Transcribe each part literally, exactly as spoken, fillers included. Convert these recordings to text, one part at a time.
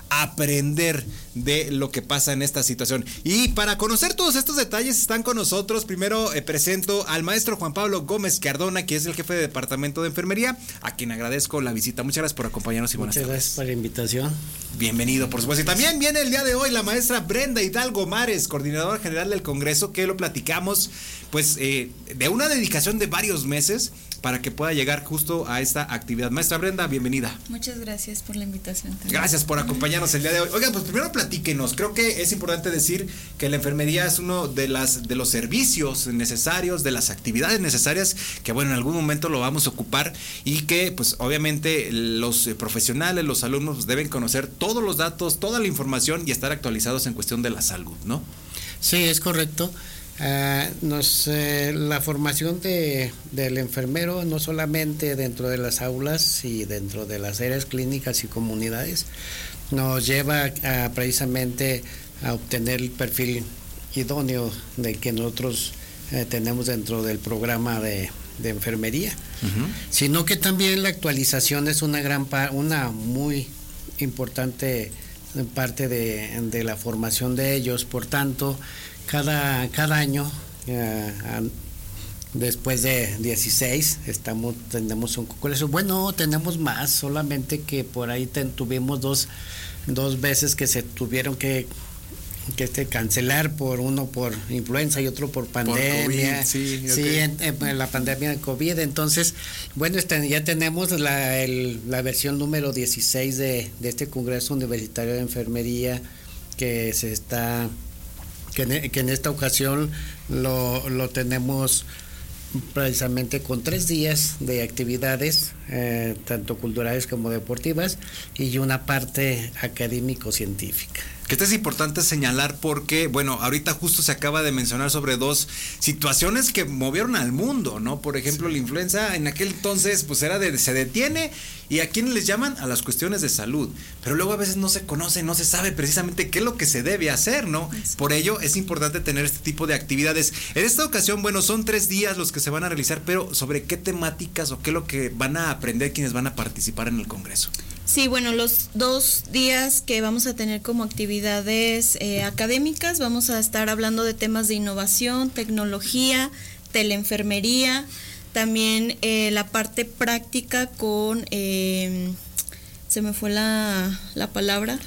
aprender de lo que pasa en esta situación. Y para conocer todos estos detalles están con nosotros. Primero eh, presento al maestro Juan Pablo Gómez Cardona, que es el jefe de departamento de enfermería, a quien agradezco la visita. Muchas gracias por acompañarnos y buenas Muchas tardes. gracias por la invitación. Bienvenido, por supuesto. Y también viene el día de hoy la maestra Brenda Hidalgo Mares, coordinadora general del Congreso, que lo platicamos, pues, eh, de una dedicación de varios meses para que pueda llegar justo a esta actividad. Maestra Brenda, bienvenida. Muchas gracias por la invitación también. Gracias por acompañarnos el día de hoy. Oigan, pues primero platíquenos. Creo que es importante decir que la enfermería es uno de las de los servicios necesarios, de las actividades necesarias que, bueno, en algún momento lo vamos a ocupar y que, pues, obviamente los profesionales, los alumnos deben conocer todos los datos, toda la información y estar actualizados en cuestión de la salud, ¿no? Sí, es correcto. Uh, nos, eh, la formación de, del enfermero no solamente dentro de las aulas y dentro de las áreas clínicas y comunidades nos lleva a, a precisamente a obtener el perfil idóneo de que nosotros eh, tenemos dentro del programa de, de enfermería, uh-huh. sino que también la actualización es una gran pa- una muy importante parte de, de la formación de ellos. Por tanto, Cada, cada año, uh, después de dieciséis, estamos, tenemos un congreso. Bueno, tenemos más, solamente que por ahí ten, tuvimos dos, dos veces que se tuvieron que, que este, cancelar, por uno por influenza y otro por pandemia. Por COVID, sí, sí okay. en, en la pandemia de COVID. Entonces, bueno, este, ya tenemos la, el, la versión número dieciséis de, de este Congreso Universitario de Enfermería que se está... Que en, que en esta ocasión lo, lo tenemos precisamente con tres días de actividades, eh, tanto culturales como deportivas, y una parte académico-científica. Que esto es importante señalar porque, bueno, ahorita justo se acaba de mencionar sobre dos situaciones que movieron al mundo, ¿no? Por ejemplo, sí. La influenza en aquel entonces, pues era de, se detiene, y ¿a quiénes les llaman? A las cuestiones de salud. Pero luego a veces no se conoce, no se sabe precisamente qué es lo que se debe hacer, ¿no? Sí. Por ello es importante tener este tipo de actividades. En esta ocasión, bueno, son tres días los que se van a realizar, pero ¿sobre qué temáticas o qué es lo que van a aprender quienes van a participar en el Congreso? Sí, bueno, los dos días que vamos a tener como actividades eh, académicas, vamos a estar hablando de temas de innovación, tecnología, teleenfermería, también eh, la parte práctica con, eh, se me fue la, la palabra,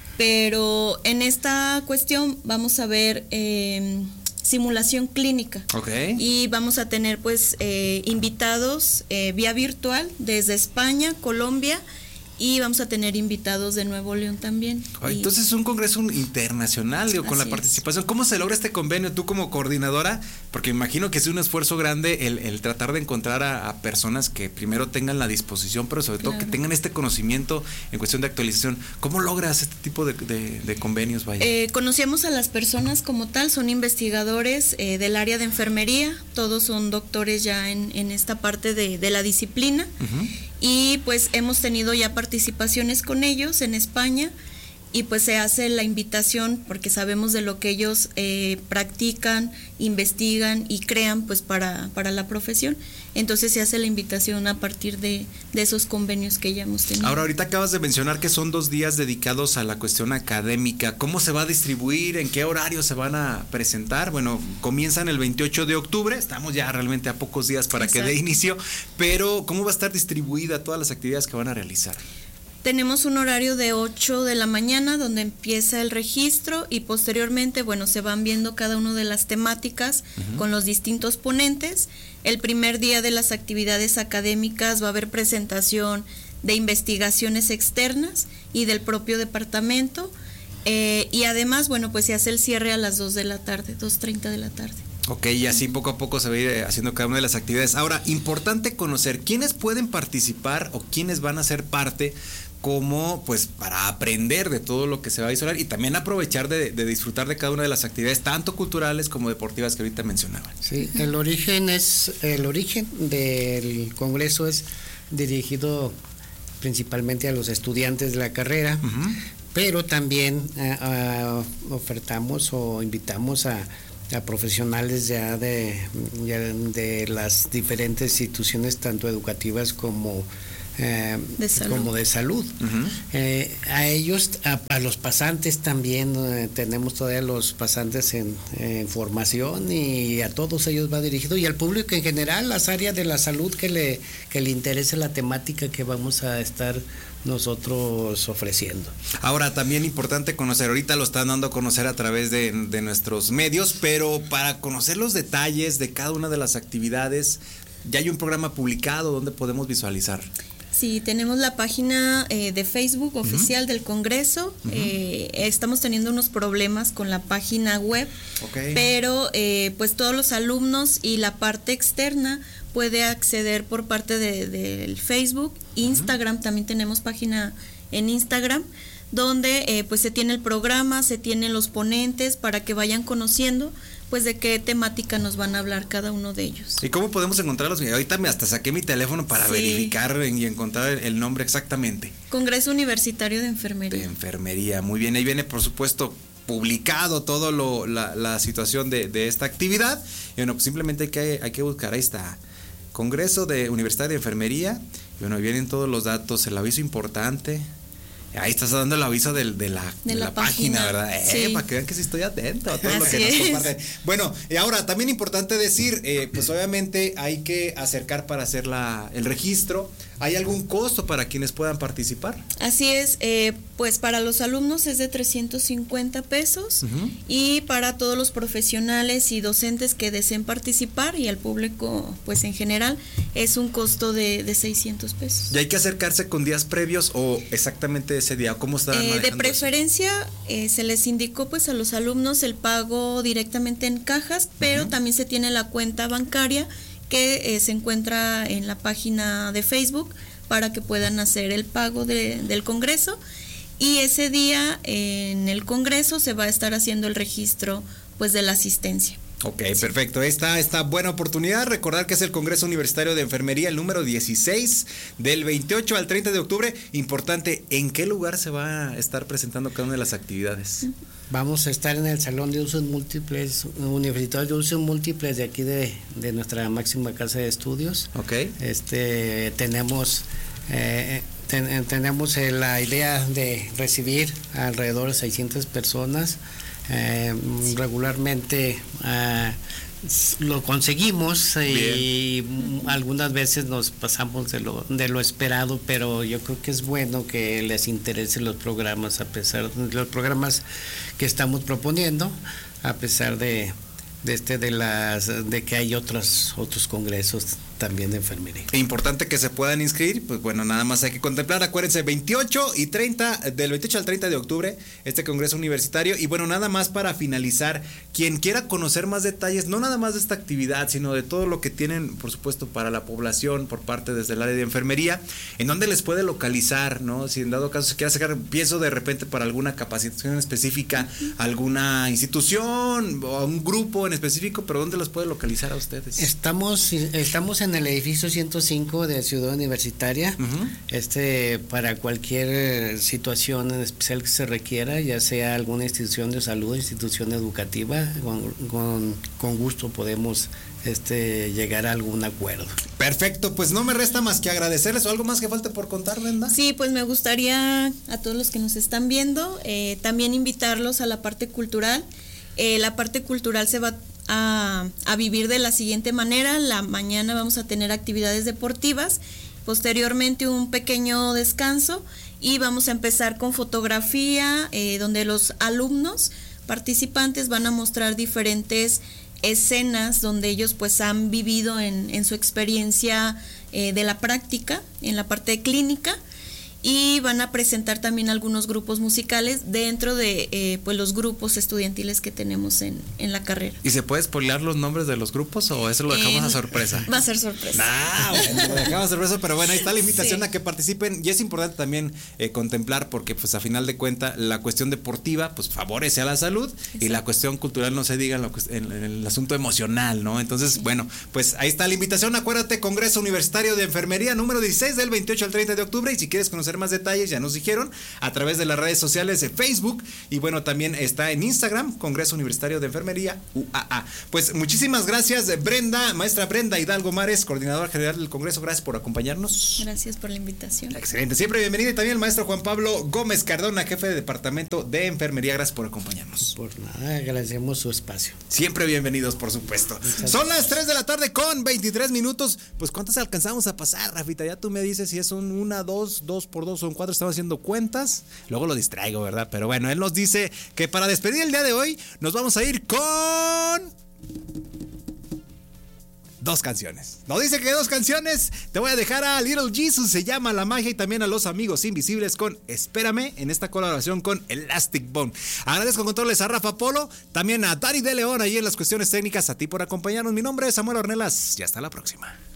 pero en esta cuestión vamos a ver eh, simulación clínica. Okay. Y vamos a tener pues eh, invitados eh, vía virtual desde España, Colombia, y vamos a tener invitados de Nuevo León también. Oh, entonces es un congreso internacional, digo, con la participación. Es. ¿Cómo se logra este convenio tú como coordinadora? Porque me imagino que es un esfuerzo grande el, el tratar de encontrar a, a personas que primero tengan la disposición, pero sobre claro. todo que tengan este conocimiento en cuestión de actualización. ¿Cómo logras este tipo de, de, de convenios? Vaya? Eh, conocíamos a las personas como tal, son investigadores eh, del área de enfermería, todos son doctores ya en, en esta parte de, de la disciplina. Uh-huh. Y pues hemos tenido ya participaciones con ellos en España y pues se hace la invitación porque sabemos de lo que ellos eh, practican, investigan y crean pues para, para la profesión. Entonces se hace la invitación a partir de, de esos convenios que ya hemos tenido. Ahora, ahorita acabas de mencionar que son dos días dedicados a la cuestión académica. ¿Cómo se va a distribuir? ¿En qué horario se van a presentar? Bueno, comienzan el veintiocho de octubre, estamos ya realmente a pocos días para Exacto. que dé inicio, pero ¿cómo va a estar distribuida todas las actividades que van a realizar? Tenemos un horario de ocho de la mañana donde empieza el registro y posteriormente, bueno, se van viendo cada una de las temáticas uh-huh. con los distintos ponentes. El primer día de las actividades académicas va a haber presentación de investigaciones externas y del propio departamento eh, y además, bueno, pues se hace el cierre a las dos de la tarde, dos treinta de la tarde. Ok, y así poco a poco se va a ir haciendo cada una de las actividades. Ahora, importante conocer quiénes pueden participar o quiénes van a ser parte como pues para aprender de todo lo que se va a visualizar y también aprovechar de, de disfrutar de cada una de las actividades tanto culturales como deportivas que ahorita mencionaban. Sí, el origen es el origen del Congreso es dirigido principalmente a los estudiantes de la carrera, uh-huh. pero también uh, uh, ofertamos o invitamos a a profesionales ya de, ya de las diferentes instituciones tanto educativas como eh, de salud. como de salud. Uh-huh. Eh, a ellos, a, a los pasantes también, eh, tenemos todavía los pasantes en, en formación y a todos ellos va dirigido y al público en general, las áreas de la salud que le, que le interese la temática que vamos a estar nosotros ofreciendo. Ahora, también importante conocer, ahorita lo están dando a conocer a través de, de nuestros medios, pero para conocer los detalles de cada una de las actividades, ya hay un programa publicado donde podemos visualizar. Sí, tenemos la página eh, de Facebook oficial uh-huh. del Congreso. Uh-huh. Eh, estamos teniendo unos problemas con la página web, okay. pero eh, pues todos los alumnos y la parte externa puede acceder por parte de, del Facebook, Instagram, uh-huh. también tenemos página en Instagram, donde eh, pues se tiene el programa, se tienen los ponentes para que vayan conociendo pues de qué temática nos van a hablar cada uno de ellos. ¿Y cómo podemos encontrarlos? Ahorita me hasta saqué mi teléfono para sí. verificar y encontrar el nombre exactamente. Congreso Universitario de Enfermería. De Enfermería, muy bien, ahí viene por supuesto publicado todo lo, la, la situación de, de esta actividad, y bueno, pues simplemente hay que, hay que buscar, ahí está, Congreso de Universitario de Enfermería, y bueno, ahí vienen todos los datos, el aviso importante. Ahí estás dando el aviso de, de, la, de, de la, la página, página, ¿verdad? Sí. Eh, para que vean que sí estoy atento a todo lo que nos comparten. Bueno, y ahora también importante decir, eh, pues obviamente hay que acercar para hacer la, el registro. ¿Hay algún costo para quienes puedan participar? Así es, eh, pues para los alumnos es de trescientos cincuenta pesos uh-huh. y para todos los profesionales y docentes que deseen participar y al público pues en general es un costo de, de seiscientos pesos. ¿Y hay que acercarse con días previos o exactamente ese día? ¿Cómo están manejando eh, De preferencia eh, se les indicó pues a los alumnos el pago directamente en cajas, pero uh-huh. también se tiene la cuenta bancaria que eh, se encuentra en la página de Facebook para que puedan hacer el pago de, del Congreso, y ese día eh, en el Congreso se va a estar haciendo el registro pues de la asistencia. Ok, sí. Perfecto. Esta, esta buena oportunidad. Recordar que es el Congreso Universitario de Enfermería, el número dieciséis, del veintiocho al treinta de octubre. Importante, ¿en qué lugar se va a estar presentando cada una de las actividades? Vamos a estar en el Salón de Usos Múltiples, Universitario de Usos Múltiples de aquí de, de nuestra máxima casa de estudios. Ok. Este, tenemos... Eh, ten, tenemos eh, la idea de recibir alrededor de seiscientas personas. Eh, sí. Regularmente eh, lo conseguimos y Bien. algunas veces nos pasamos de lo de lo esperado, pero yo creo que es bueno que les interesen los programas, a pesar de los programas que estamos proponiendo, a pesar de de este de las de que hay otros otros congresos también de enfermería. Importante que se puedan inscribir, pues bueno, nada más hay que contemplar, acuérdense, veintiocho y treinta, del veintiocho al treinta de octubre, este congreso universitario. Y bueno, nada más para finalizar, quien quiera conocer más detalles, no nada más de esta actividad, sino de todo lo que tienen, por supuesto, para la población, por parte desde el área de enfermería, ¿en dónde les puede localizar, no? Si en dado caso se quiera sacar, pienso de repente para alguna capacitación específica, alguna institución o un grupo en específico, pero ¿dónde los puede localizar a ustedes? Estamos, estamos en el edificio ciento cinco de Ciudad Universitaria, uh-huh. este para cualquier situación en especial que se requiera, ya sea alguna institución de salud, institución educativa, con, con, con gusto podemos este llegar a algún acuerdo. Perfecto, pues no me resta más que agradecerles. ¿O algo más que falte por contar, Brenda? Sí, pues me gustaría a todos los que nos están viendo eh, también invitarlos a la parte cultural. Eh, la parte cultural se va a, a vivir de la siguiente manera. La mañana vamos a tener actividades deportivas, posteriormente un pequeño descanso y vamos a empezar con fotografía, eh, donde los alumnos participantes van a mostrar diferentes escenas donde ellos pues han vivido en, en su experiencia eh, de la práctica, en la parte clínica. Y van a presentar también algunos grupos musicales dentro de eh, pues los grupos estudiantiles que tenemos en, en la carrera. ¿Y se puede spoilear los nombres de los grupos o eso lo dejamos eh, a sorpresa? Va a ser sorpresa. Ah, bueno, lo dejamos a sorpresa, pero bueno, ahí está la invitación sí. a que participen, y es importante también eh, contemplar, porque pues a final de cuentas la cuestión deportiva pues favorece a la salud. Exacto. Y la cuestión cultural no se diga en, lo, en, en el asunto emocional, ¿no? Entonces, sí. bueno, pues ahí está la invitación. Acuérdate, Congreso Universitario de Enfermería número dieciséis, del veintiocho al treinta de octubre, y si quieres conocer conocer más detalles, ya nos dijeron, a través de las redes sociales de Facebook y bueno, también está en Instagram, Congreso Universitario de Enfermería, U A A. Pues muchísimas gracias, Brenda, maestra Brenda Hidalgo Mares, coordinadora general del Congreso, gracias por acompañarnos. Gracias por la invitación. Excelente, siempre bienvenido. Y también el maestro Juan Pablo Gómez Cardona, jefe de Departamento de Enfermería, gracias por acompañarnos. Por nada, agradecemos su espacio. Siempre bienvenidos, por supuesto. Muchas Son las tres de la tarde con veintitrés minutos. Pues ¿cuántas alcanzamos a pasar, Rafita? Ya tú me dices si es un una, dos, dos por dos, son cuatro. Estamos haciendo cuentas. Luego lo distraigo, ¿verdad? Pero bueno, él nos dice que para despedir el día de hoy nos vamos a ir con dos canciones. Nos dice que dos canciones. Te voy a dejar a Little Jesus, se llama La Magia, y también a Los Amigos Invisibles con Espérame, en esta colaboración con Elastic Bone. Agradezco controles a Rafa Polo, también a Dari de León ahí en las cuestiones técnicas, a ti por acompañarnos. Mi nombre es Samuel Ornelas y hasta la próxima.